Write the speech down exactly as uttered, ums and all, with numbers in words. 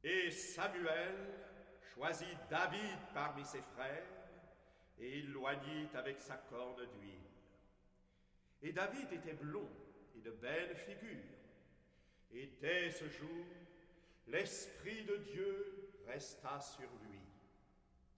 Et Samuel choisit David parmi ses frères, et il l'oignit avec sa corne d'huile. Et David était blond et de belle figure. Et dès ce jour, l'Esprit de Dieu resta sur lui.